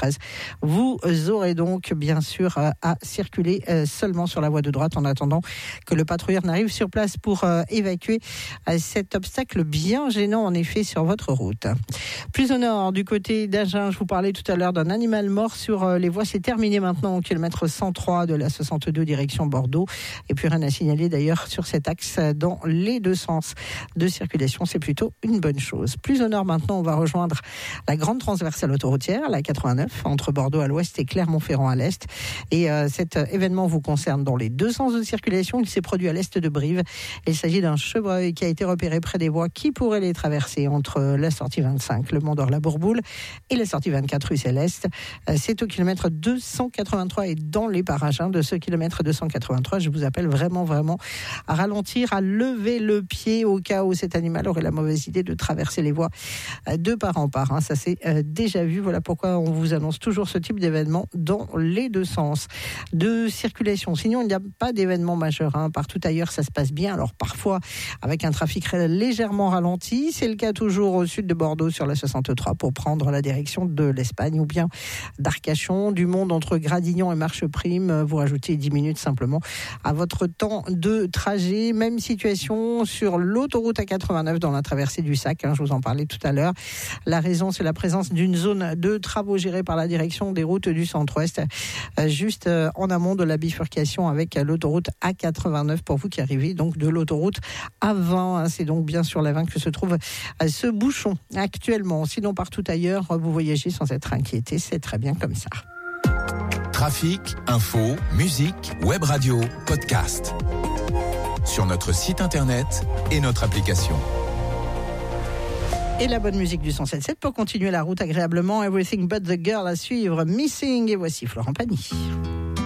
13. Vous aurez donc bien sûr à circuler seulement sur la voie de droite en attendant que le patrouilleur n'arrive sur place pour évacuer cet obstacle bien gênant en effet sur votre route. Plus au nord, du côté d'Agen, je vous parlais tout à l'heure d'un animal mort sur les voies. C'est terminé maintenant au kilomètre 103 de la 62 direction Bordeaux. Et puis rien à signaler d'ailleurs sur cet axe dans les deux sens de circulation. C'est plutôt une bonne chose. Plus au nord maintenant, on va rejoindre la grande transversale autoroutière, la 89, entre Bordeaux à l'ouest et Clermont-Ferrand à l'est. Et cet événement vous concerne dans les deux sens de circulation. Il s'est produit à l'est de Brive. Il s'agit d'un chevreuil qui a été repéré près des voies qui pourrait les traverser entre la sortie 25, le Mont d'Or-la-Bourboule, et la sortie 24 rue Céleste. C'est au kilomètre 283 et dans les parages de ce kilomètre 283. Je vous appelle vraiment à ralentir, à lever le pied au cas où cet animal aurait la mauvaise idée de traverser les voies de part en part. Ça c'est déjà vu. Voilà pourquoi on vous annonce toujours ce type d'événement dans les deux sens de circulation. Sinon, il n'y a pas d'événement majeur. Partout ailleurs, ça se passe bien. Alors parfois, avec un trafic légèrement ralenti. C'est le cas toujours au sud de Bordeaux sur la 63 pour prendre la direction de l'Espagne ou bien d'Arcachon, du Monde entre Gradignan et Marcheprime. Vous rajoutez 10 minutes simplement à votre temps de trajet. Même situation sur l'autoroute A89 dans la traversée du Sac. Je vous en parlais tout à l'heure. La raison, c'est la présence d'une zone de travaux gérée par la direction des routes du centre-ouest, juste en amont de la bifurcation avec l'autoroute A89 pour vous qui arrivez donc de l'autoroute A20. C'est donc bien sur la 20 que se trouve ce bouchon actuellement. Sinon, partout ailleurs, vous voyagez sans être inquiété. C'est très bien comme ça. Trafic, info, musique, web radio, podcast. Sur notre site internet et notre application. Et la bonne musique du 107.7 pour continuer la route agréablement. Everything but the girl à suivre. Missing. Et voici Florent Pagny.